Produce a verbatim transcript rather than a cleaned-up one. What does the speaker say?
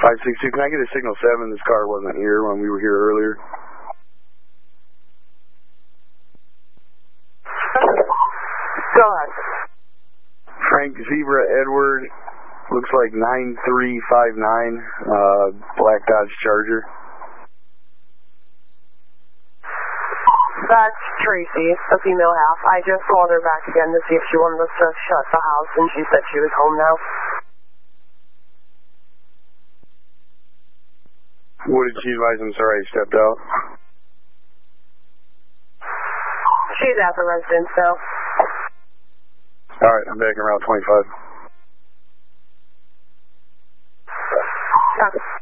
five six two, can I get a signal seven? This car wasn't here when we were here earlier. Go ahead. Frank Zebra Edward, looks like nine three five nine, uh, black Dodge Charger. That's Tracy, the female half. I just called her back again to see if she wanted us to shut the house, and she said she was home now. What did she advise? I'm sorry, I stepped out. She's at the residence now. Alright, I'm back around twenty-five. Copy.